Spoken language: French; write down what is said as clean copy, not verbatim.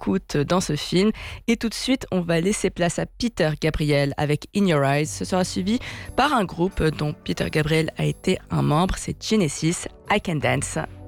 écoute dans ce film. Et tout de suite, on va laisser place à Peter Gabriel avec In Your Eyes. Ce sera suivi par un groupe dont Peter Gabriel a été un membre, c'est Genesis, I Can Dance.